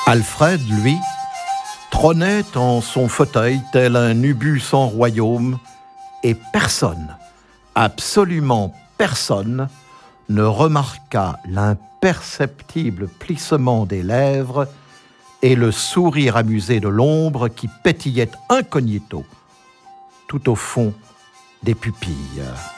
Alfred, lui, trônait en son fauteuil tel un ubu sans royaume, et personne, absolument personne, ne remarqua l'imperceptible plissement des lèvres et le sourire amusé de l'ombre qui pétillait incognito tout au fond des pupilles.